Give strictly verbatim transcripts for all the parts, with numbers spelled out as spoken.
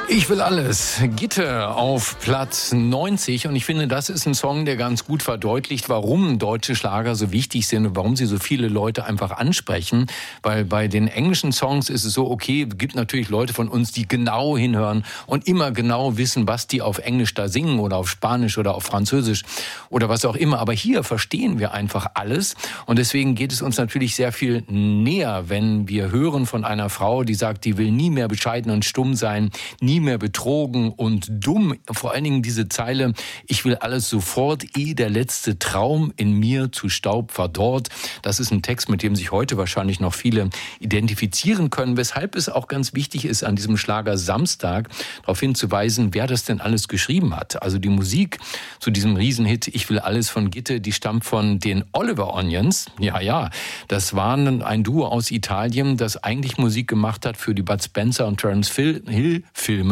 Ich will alles. Gitte auf Platz neunzig. Und ich finde, das ist ein Song, der ganz gut verdeutlicht, warum deutsche Schlager so wichtig sind und warum sie so viele Leute einfach ansprechen. Weil bei den englischen Songs ist es so, okay, es gibt natürlich Leute von uns, die genau hinhören und immer genau wissen, was die auf Englisch da singen oder auf Spanisch oder auf Französisch oder was auch immer. Aber hier verstehen wir einfach alles. Und deswegen geht es uns natürlich sehr viel näher, wenn wir hören von einer Frau, die sagt, die will nie mehr bescheiden und stumm sein, nie mehr betrogen und dumm. Vor allen Dingen diese Zeile, ich will alles sofort, ehe der letzte Traum in mir zu Staub verdorrt. Das ist ein Text, mit dem sich heute wahrscheinlich noch viele identifizieren können, weshalb es auch ganz wichtig ist, an diesem Schlager Samstag darauf hinzuweisen, wer das denn alles geschrieben hat. Also die Musik zu diesem Riesenhit Ich will alles von Gitte, die stammt von den Oliver Onions. Ja, ja, das waren ein Duo aus Italien, das eigentlich Musik gemacht hat für die Bud Spencer und Terence Hill Filme.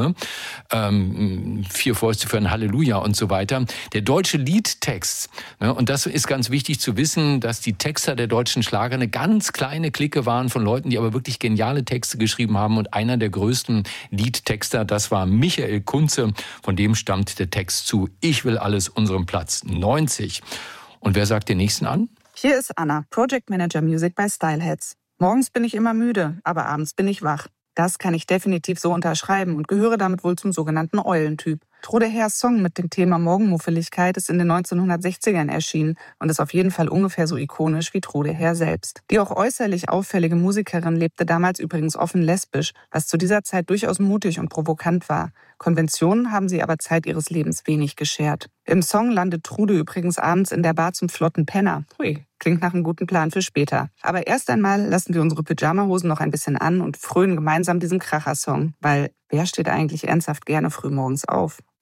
Ähm, Vier Fäuste für ein Halleluja und so weiter. Der deutsche Liedtext, ne, und das ist ganz wichtig zu wissen, dass die Texter der deutschen Schlager eine ganz kleine Clique waren von Leuten, die aber wirklich geniale Texte geschrieben haben. Und einer der größten Liedtexter, das war Michael Kunze. Von dem stammt der Text zu Ich will alles, unserem Platz neunzig. Und wer sagt den nächsten an? Hier ist Anna, Project Manager Music bei Styleheads. Morgens bin ich immer müde, aber abends bin ich wach. Das kann ich definitiv so unterschreiben und gehöre damit wohl zum sogenannten Eulentyp. Trude Herrs Song mit dem Thema Morgenmuffeligkeit ist in den neunzehnhundertsechzigern erschienen und ist auf jeden Fall ungefähr so ikonisch wie Trude Herr selbst. Die auch äußerlich auffällige Musikerin lebte damals übrigens offen lesbisch, was zu dieser Zeit durchaus mutig und provokant war. Konventionen haben sie aber Zeit ihres Lebens wenig geschert. Im Song landet Trude übrigens abends in der Bar zum flotten Penner. Hui, klingt nach einem guten Plan für später. Aber erst einmal lassen wir unsere Pyjamahosen noch ein bisschen an und frönen gemeinsam diesen Kracher-Song. Weil wer steht eigentlich ernsthaft gerne frühmorgens auf?